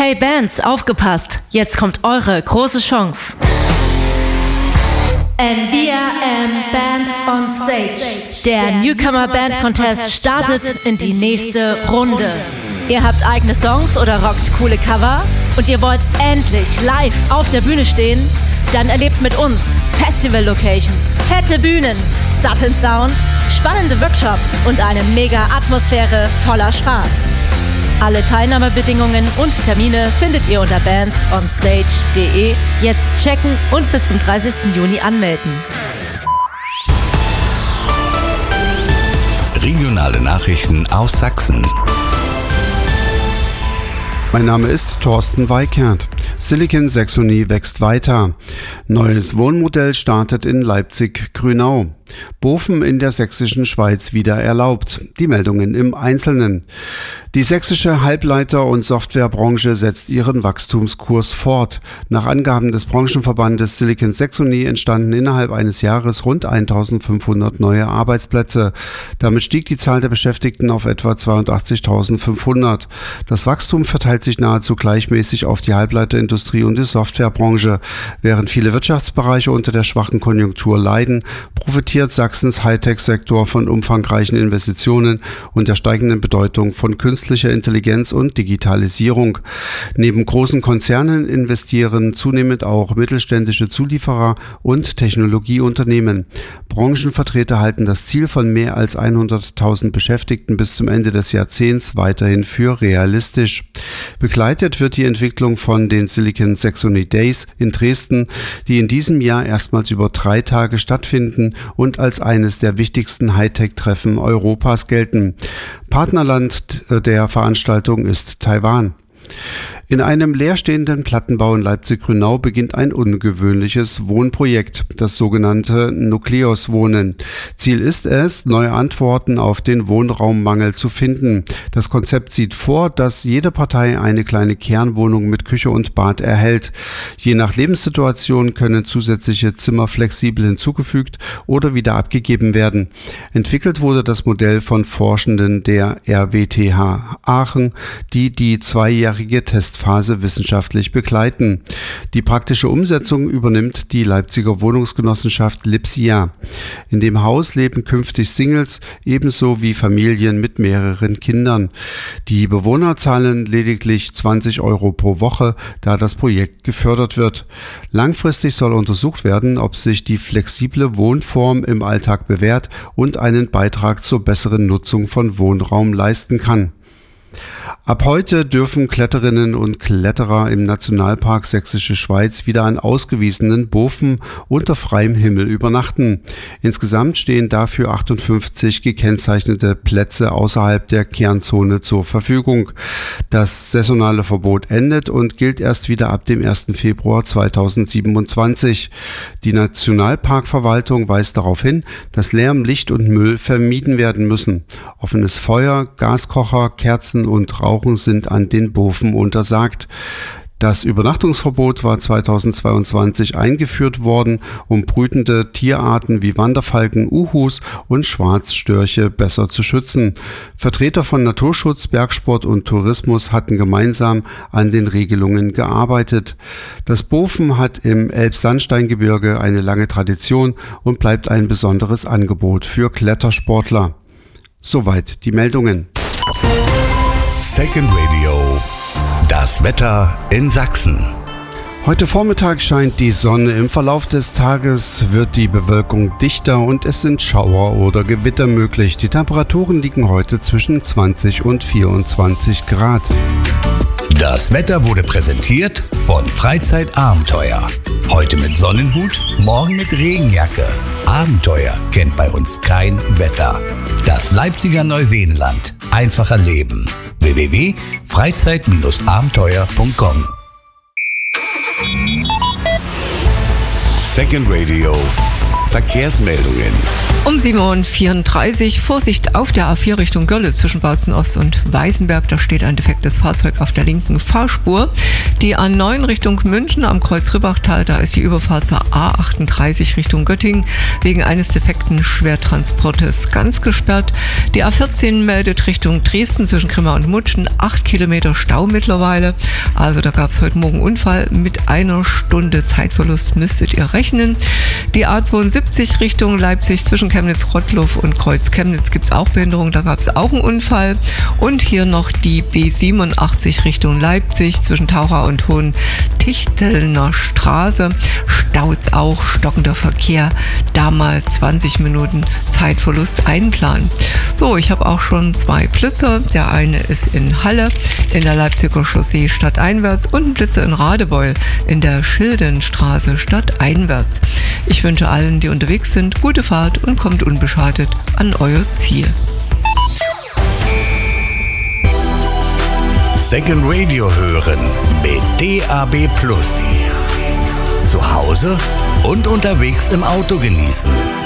Hey Bands, aufgepasst! Jetzt kommt eure große Chance. NVRM Bands on Stage. Der Newcomer Band Contest startet in die nächste Runde. Ihr habt eigene Songs oder rockt coole Cover und ihr wollt endlich live auf der Bühne stehen? Dann erlebt mit uns Festival-Locations, fette Bühnen, satten Sound, spannende Workshops und eine mega Atmosphäre voller Spaß. Alle Teilnahmebedingungen und Termine findet ihr unter bandsonstage.de. Jetzt checken und bis zum 30. Juni anmelden. Regionale Nachrichten aus Sachsen. Mein Name ist Thorsten Weikert. Silicon Saxony wächst weiter. Neues Wohnmodell startet in Leipzig-Grünau. Bofen in der sächsischen Schweiz wieder erlaubt. Die Meldungen im Einzelnen. Die sächsische Halbleiter- und Softwarebranche setzt ihren Wachstumskurs fort. Nach Angaben des Branchenverbandes Silicon Saxony entstanden innerhalb eines Jahres rund 1500 neue Arbeitsplätze. Damit stieg die Zahl der Beschäftigten auf etwa 82.500. Das Wachstum verteilt sich nahezu gleichmäßig auf die Halbleiterindustrie und die Softwarebranche. Während viele Wirtschaftsbereiche unter der schwachen Konjunktur leiden, profitiert Sachsens Hightech-Sektor von umfangreichen Investitionen und der steigenden Bedeutung von künstlicher Intelligenz und Digitalisierung. Neben großen Konzernen investieren zunehmend auch mittelständische Zulieferer und Technologieunternehmen. Branchenvertreter halten das Ziel von mehr als 100.000 Beschäftigten bis zum Ende des Jahrzehnts weiterhin für realistisch. Begleitet wird die Entwicklung von den Silicon Saxony Days in Dresden, die in diesem Jahr erstmals über 3 Tage stattfinden und als eines der wichtigsten Hightech-Treffen Europas gelten. Partnerland der Veranstaltung ist Taiwan. In einem leerstehenden Plattenbau in Leipzig-Grünau beginnt ein ungewöhnliches Wohnprojekt, das sogenannte Nukleus-Wohnen. Ziel ist es, neue Antworten auf den Wohnraummangel zu finden. Das Konzept sieht vor, dass jede Partei eine kleine Kernwohnung mit Küche und Bad erhält. Je nach Lebenssituation können zusätzliche Zimmer flexibel hinzugefügt oder wieder abgegeben werden. Entwickelt wurde das Modell von Forschenden der RWTH Aachen, die zweijährige Testphase wissenschaftlich begleiten. Die praktische Umsetzung übernimmt die Leipziger Wohnungsgenossenschaft Lipsia. In dem Haus leben künftig Singles, ebenso wie Familien mit mehreren Kindern. Die Bewohner zahlen lediglich 20 € pro Woche, da das Projekt gefördert wird. Langfristig soll untersucht werden, ob sich die flexible Wohnform im Alltag bewährt und einen Beitrag zur besseren Nutzung von Wohnraum leisten kann. Ab heute dürfen Kletterinnen und Kletterer im Nationalpark Sächsische Schweiz wieder an ausgewiesenen Bofen unter freiem Himmel übernachten. Insgesamt stehen dafür 58 gekennzeichnete Plätze außerhalb der Kernzone zur Verfügung. Das saisonale Verbot endet und gilt erst wieder ab dem 1. Februar 2027. Die Nationalparkverwaltung weist darauf hin, dass Lärm, Licht und Müll vermieden werden müssen. Offenes Feuer, Gaskocher, Kerzen und Rauchen sind an den Bofen untersagt. Das Übernachtungsverbot war 2022 eingeführt worden, um brütende Tierarten wie Wanderfalken, Uhus und Schwarzstörche besser zu schützen. Vertreter von Naturschutz, Bergsport und Tourismus hatten gemeinsam an den Regelungen gearbeitet. Das Bofen hat im Elbsandsteingebirge eine lange Tradition und bleibt ein besonderes Angebot für Klettersportler. Soweit die Meldungen. Second Radio. Das Wetter in Sachsen. Heute Vormittag scheint die Sonne. Im Verlauf des Tages wird die Bewölkung dichter und es sind Schauer oder Gewitter möglich. Die Temperaturen liegen heute zwischen 20 und 24 Grad. Das Wetter wurde präsentiert von Freizeitabenteuer. Heute mit Sonnenhut, morgen mit Regenjacke. Abenteuer kennt bei uns kein Wetter. Das Leipziger Neuseenland. Einfacher Leben. www.freizeit-abenteuer.com. Second Radio. Verkehrsmeldungen. Um 7:34 Uhr, Vorsicht auf der A4 Richtung Gölle zwischen Bautzen Ost und Weißenberg. Da steht ein defektes Fahrzeug auf der linken Fahrspur. Die A9 Richtung München am Kreuz Ribbachtal, da ist die Überfahrt zur A38 Richtung Göttingen wegen eines defekten Schwertransportes ganz gesperrt. Die A14 meldet Richtung Dresden zwischen Grimma und Mutschen 8 Kilometer Stau mittlerweile. Also da gab es heute Morgen Unfall. Mit 1 Stunde Zeitverlust müsstet ihr rechnen. Die A72 Richtung Leipzig zwischen Chemnitz-Rottluff und Kreuz Chemnitz gibt es auch Behinderung, da gab es auch einen Unfall. Und hier noch die B87 Richtung Leipzig zwischen Taucher und Hohen-Tichtelner Straße. Staut auch, stockender Verkehr, damals 20 Minuten Zeitverlust einplanen. So, ich habe auch schon 2 Blitzer. Der eine ist in Halle in der Leipziger Chaussee stadteinwärts und ein Blitzer in Radebeul in der Schildenstraße stadteinwärts. Ich wünsche allen, die unterwegs sind, gute Fahrt und kommt unbeschadet an euer Ziel. Second Radio hören mit DAB+. Zu Hause und unterwegs im Auto genießen.